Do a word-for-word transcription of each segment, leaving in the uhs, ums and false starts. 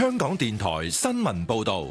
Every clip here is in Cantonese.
香港電台新聞報道。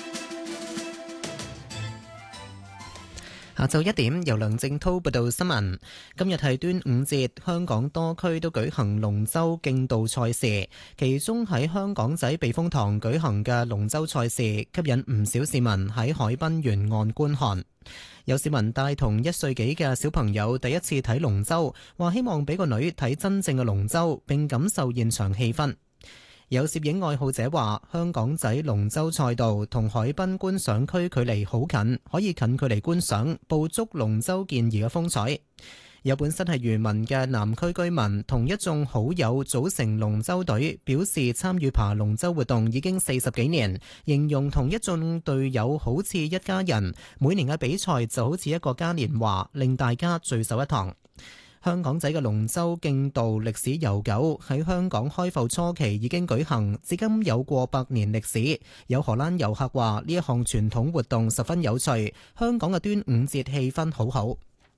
下晝一點，由梁正滔報道新聞。今日係端午節，香港多區都舉行龍舟競渡賽事，其中喺香港仔避風塘舉行嘅龍舟賽事，吸引唔少市民喺海濱沿岸觀看。有市民帶同一歲幾嘅小朋友第一次睇龍舟，話希望俾個女睇真正嘅龍舟，並感受現場氣氛。有攝影愛好者話，香港仔龍舟賽道同海濱觀賞區距離好近，可以近距離觀賞，捕捉龍舟健兒嘅風采。有本身係漁民嘅南區居民同一眾好友組成龍舟隊，表示參與爬龍舟活動已經四十幾年，形容同一眾隊友好似一家人，每年嘅比賽就好似一個嘉年華，令大家聚首一堂。香港仔嘅龍舟競渡歷史悠久，喺香港開埠初期已經舉行，至今有過百年歷史。有荷蘭遊客話呢一項傳統活動十分有趣，香港嘅端午節氣氛好好。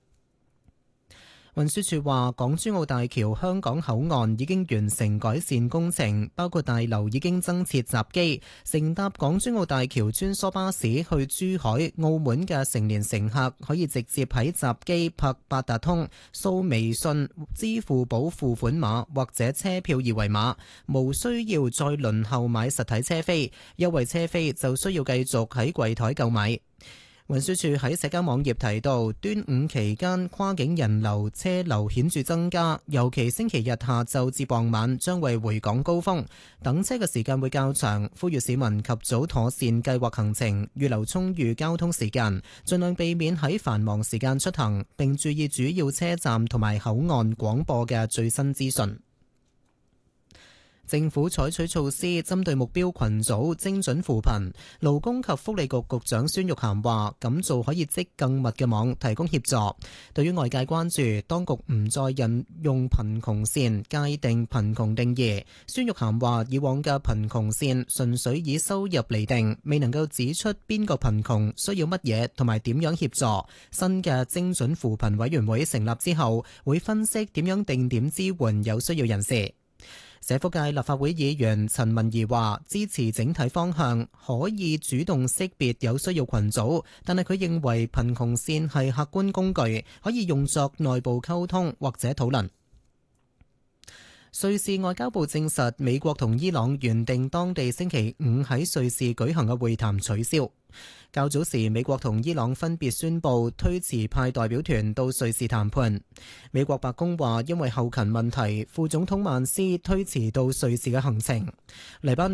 運輸署話，港珠澳大橋香港口岸已經完成改善工程，包括大樓已經增設閘機，乘搭港珠澳大橋穿梭巴士去珠海、澳門嘅成年乘客可以直接喺閘機拍八達通、掃微信、支付寶付款碼或者車票二維碼，無需要再輪候買實體車飛，優惠車飛就需要繼續喺櫃台購買。運輸署喺社交網頁提到，端午期間跨境人流車流顯著增加，尤其星期日下晝至傍晚將為回港高峰，等車嘅時間會較長，呼籲市民及早妥善計劃行程，預留充裕交通時間，盡量避免喺繁忙時間出行，並注意主要車站同埋口岸廣播嘅最新資訊。政府採取措施針對目標群組精準扶貧，勞工及福利局局長孫玉菡話，咁做可以織更密嘅網提供協助。對於外界關注當局唔再引用貧窮線界定貧窮定義，孫玉菡話以往嘅貧窮線純粹以收入釐定，未能夠指出邊個貧窮需要乜嘢同埋點樣協助。新嘅精準扶貧委員會成立之後，會分析點樣定點支援有需要人士。社福界立法會議員陳文儀話支持整體方向，可以主動識別有需要群組，但係佢認為貧窮線係客觀工具，可以用作內部溝通或者討論。瑞士外交部證實，美國同伊朗原定當地星期五喺瑞士舉行嘅會談取消。較早時，美國同伊朗分別宣布推遲派代表團到瑞士談判。美國白宮話，因為後勤問題，副總統曼斯推遲到瑞士嘅行程。黎巴嫩